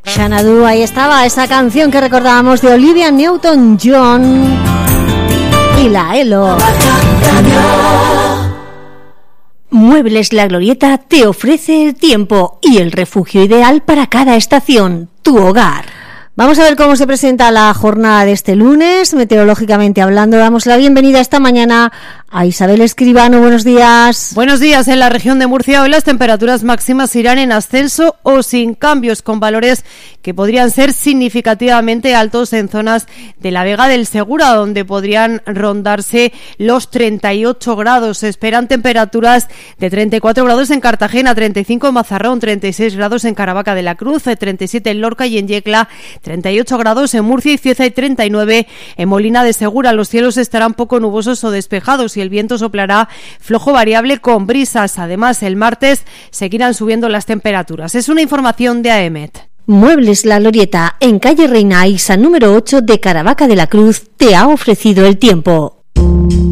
Xanadu, ahí estaba esa canción que recordábamos de Olivia Newton-John y la ELO. Muebles La Glorieta te ofrece el tiempo y el refugio ideal para cada estación, tu hogar. Vamos a ver cómo se presenta la jornada de este lunes, meteorológicamente hablando. Damos la bienvenida esta mañana a Isabel Escribano. Buenos días. Buenos días. En la región de Murcia hoy las temperaturas máximas irán en ascenso o sin cambios, con valores que podrían ser significativamente altos en zonas de la Vega del Segura, donde podrían rondarse los 38 grados. Se esperan temperaturas de 34 grados en Cartagena, 35 en Mazarrón, 36 grados en Caravaca de la Cruz, 37 en Lorca y en Yecla, 38 grados en Murcia y Cieza y 39 en Molina de Segura. Los cielos estarán poco nubosos o despejados y el viento soplará flojo variable con brisas. Además, el martes seguirán subiendo las temperaturas. Es una información de AEMET. Muebles La Glorieta, en calle Reina Isa número 8 de Caravaca de la Cruz, te ha ofrecido el tiempo.